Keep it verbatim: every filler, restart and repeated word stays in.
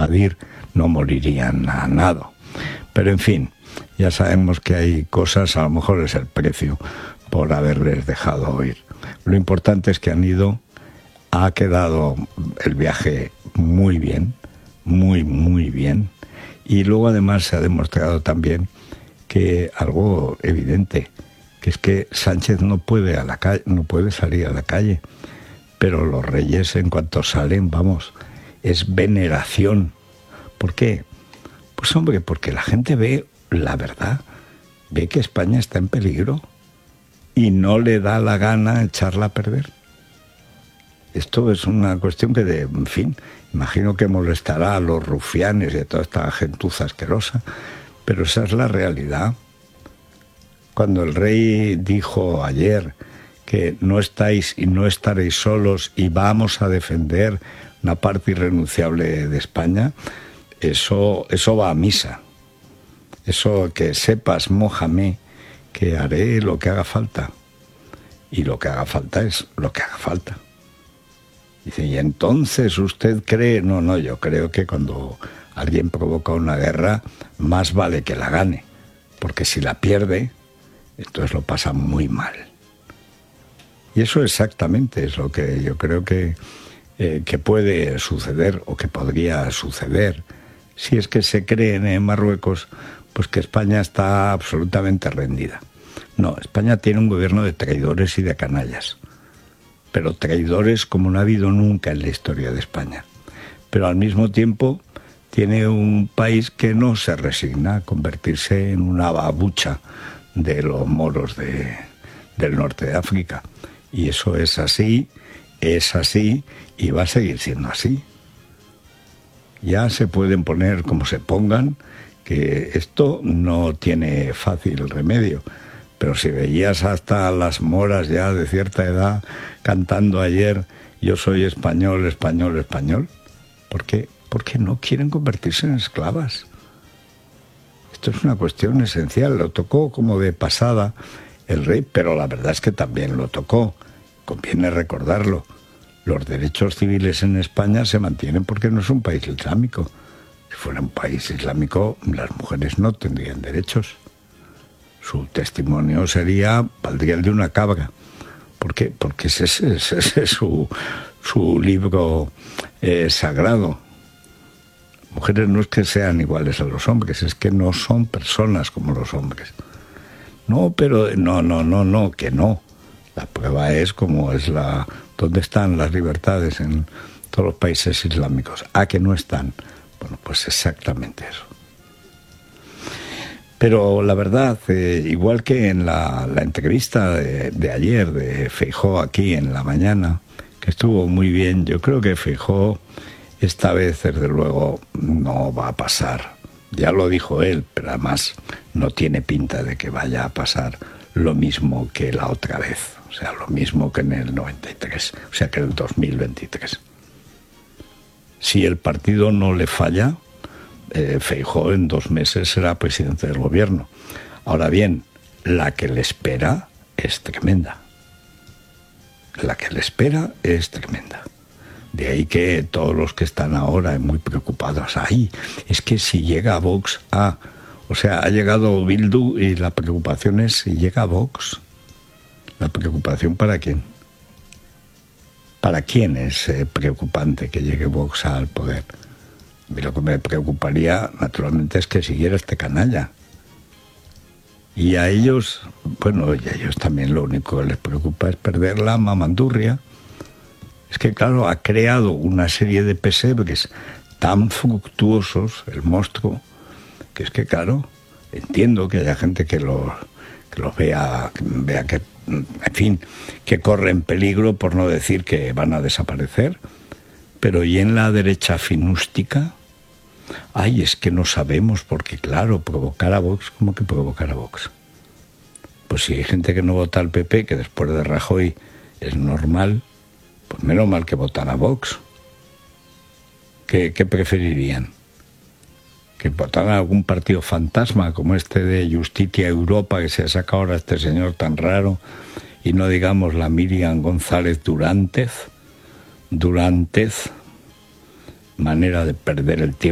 invadir, no morirían a nada. Pero en fin, ya sabemos que hay cosas, a lo mejor es el precio por haberles dejado ir. Lo importante es que han ido, ha quedado el viaje muy bien, muy, muy bien. Y luego además se ha demostrado también que algo evidente, que es que Sánchez no puede a la calle, no puede salir a la calle, pero los reyes en cuanto salen, vamos, es veneración. ¿Por qué? Pues hombre, porque la gente ve la verdad, ve que España está en peligro y no le da la gana echarla a perder. Esto es una cuestión que, de, en fin, imagino que molestará a los rufianes y a toda esta gentuza asquerosa, pero esa es la realidad. Cuando el rey dijo ayer que no estáis y no estaréis solos y vamos a defender una parte irrenunciable de España, eso, eso va a misa. Eso, que sepas, mójame, que haré lo que haga falta. Y lo que haga falta es lo que haga falta. Dice, ¿y entonces usted cree? No, no, yo creo que cuando alguien provoca una guerra, más vale que la gane. Porque si la pierde, entonces lo pasa muy mal. Y eso exactamente es lo que yo creo que, eh, que puede suceder o que podría suceder. Si es que se cree en Marruecos, pues que España está absolutamente rendida. No, España tiene un gobierno de traidores y de canallas. Pero traidores como no ha habido nunca en la historia de España. Pero al mismo tiempo tiene un país que no se resigna a convertirse en una babucha de los moros de, del norte de África. Y eso es así, es así y va a seguir siendo así. Ya se pueden poner como se pongan, que esto no tiene fácil remedio. Pero si veías hasta las moras ya de cierta edad cantando ayer, yo soy español, español, español, ¿por qué? Porque no quieren convertirse en esclavas. Esto es una cuestión esencial. Lo tocó como de pasada el rey, pero la verdad es que también lo tocó. Conviene recordarlo. Los derechos civiles en España se mantienen porque no es un país islámico. Si fuera un país islámico, las mujeres no tendrían derechos. Su testimonio sería, valdría el de una cabra. ¿Por qué? Porque ese, ese, ese es su, su libro eh, sagrado. Mujeres no es que sean iguales a los hombres, es que no son personas como los hombres. No, pero no, no, no, no, que no. La prueba es como es la... ¿Dónde están las libertades en todos los países islámicos? Ah, que no están. Bueno, pues exactamente eso. Pero la verdad, eh, igual que en la, la entrevista de, de ayer de Feijóo aquí en la mañana, que estuvo muy bien, yo creo que Feijóo esta vez, desde luego, no va a pasar. Ya lo dijo él, pero además no tiene pinta de que vaya a pasar lo mismo que la otra vez. O sea, lo mismo que en el noventa y tres, o sea, que en el dos mil veintitrés. Si el partido no le falla, eh, Feijóo en dos meses será presidente del gobierno. Ahora bien, la que le espera es tremenda. La que le espera es tremenda. De ahí que todos los que están ahora muy preocupados, ay, es que si llega a Vox, ah, o sea, ha llegado Bildu y la preocupación es si llega a Vox. ¿La preocupación para quién? ¿Para quién es eh, preocupante que llegue Vox al poder? A mí lo que me preocuparía, naturalmente, es que siguiera este canalla. Y a ellos, bueno, y a ellos también lo único que les preocupa es perder la mamandurria. Es que, claro, ha creado una serie de pesebres tan fructuosos, el monstruo, que es que, claro, entiendo que haya gente que los, que los vea, que vea que, en fin, que corren peligro, por no decir que van a desaparecer. Pero ¿y en la derecha finústica? Ay, es que no sabemos, porque claro, provocar a Vox, ¿cómo que provocar a Vox? Pues si hay gente que no vota al P P, que después de Rajoy es normal, pues menos mal que votan a Vox. ¿Qué, qué preferirían? ¿Que votaran a algún partido fantasma como este de Justicia Europa que se ha sacado ahora este señor tan raro, y no digamos la Miriam González Durantez, Durantez, manera de perder el tiempo?